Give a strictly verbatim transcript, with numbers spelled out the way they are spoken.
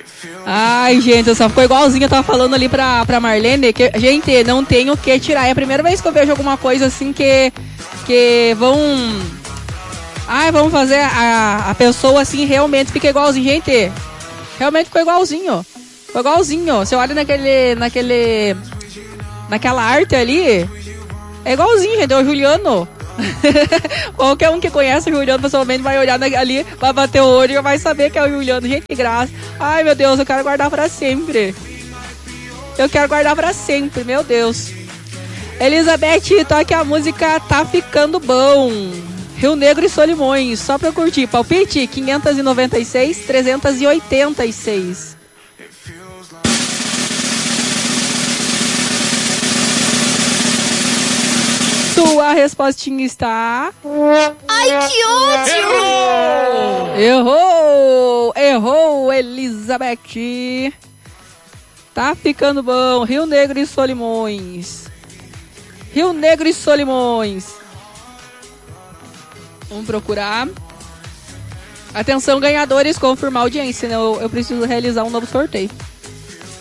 Ai, gente, só ficou igualzinho. Eu tava falando ali pra, pra Marlene que, gente, não tenho o que tirar. É a primeira vez que eu vejo alguma coisa assim que, que vão... Ai, vamos fazer a, a pessoa assim realmente fica igualzinho. Gente, realmente ficou igualzinho. Ficou igualzinho. Você olha naquele... naquele naquela arte ali, é igualzinho, gente. É o Juliano. Qualquer um que conhece o Juliano pessoalmente vai olhar ali, vai bater o olho e vai saber que é o Juliano. Gente, que graça. Ai, meu Deus, eu quero guardar pra sempre. Eu quero guardar pra sempre, meu Deus. Elizabeth, toque a música Tá Ficando Bom. Rio Negro e Solimões, só pra eu curtir. Palpite, quinhentos e noventa e seis, trezentos e oitenta e seis. Sua respostinha está... Ai, que ódio! Errou! Errou, Elizabeth! Tá ficando bom. Rio Negro e Solimões. Rio Negro e Solimões. Vamos procurar. Atenção, ganhadores, confirmar a audiência, né? Eu, eu preciso realizar um novo sorteio.